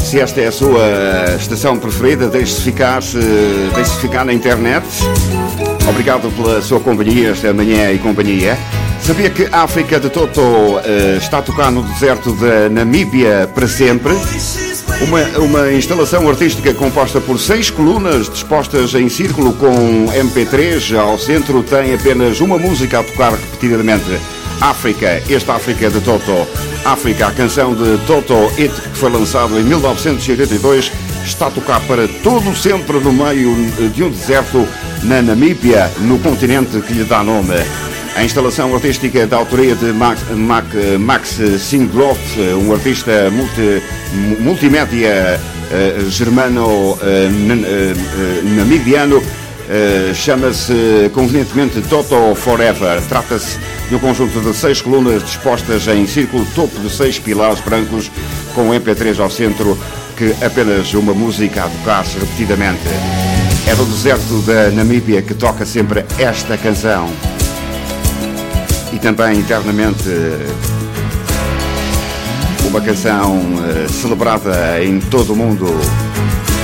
Se esta é a sua estação preferida, deixe-se ficar na internet. Obrigado pela sua companhia esta manhã e companhia. Sabia que a África de Toto está a tocar no deserto da Namíbia para sempre? Uma instalação artística composta por 6 colunas dispostas em círculo com MP3 ao centro tem apenas uma música a tocar repetidamente. África, esta África de Toto. África, a canção de Toto It, que foi lançado em 1982, está a tocar para todo sempre no meio de um deserto na Namíbia, no continente que lhe dá nome. A instalação artística da autoria de Max Singloth, um artista multimédia germano-namibiano, chama-se convenientemente Toto Forever. Trata-se de um conjunto de 6 colunas dispostas em círculo topo de 6 pilares brancos com MP3 ao centro, que apenas uma música a tocar-se repetidamente. É do deserto da Namíbia que toca sempre esta canção. E também internamente uma canção celebrada em todo o mundo.